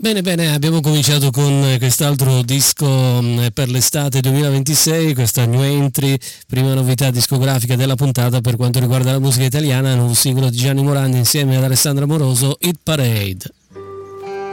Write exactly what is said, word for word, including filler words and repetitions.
Bene, bene, abbiamo cominciato con quest'altro disco per l'estate duemilaventisei, questa new entry, prima novità discografica della puntata per quanto riguarda la musica italiana, nuovo singolo di Gianni Morandi insieme ad Alessandra Moroso, Hit Parade.